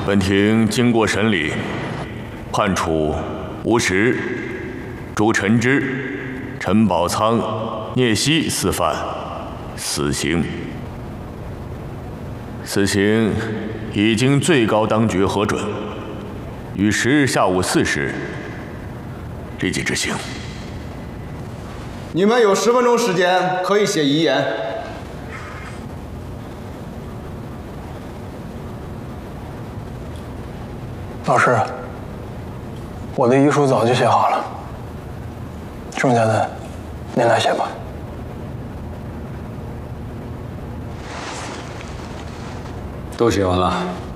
本庭经过审理，判处吴石、朱晨之、陈宝仓、聂曦4犯死刑。死刑已经最高当局核准，于10日下午4时立即执行。 你们有10分钟时间可以写遗言。 老师，我的遗书早就写好了，剩下的您来写吧。 都写完了。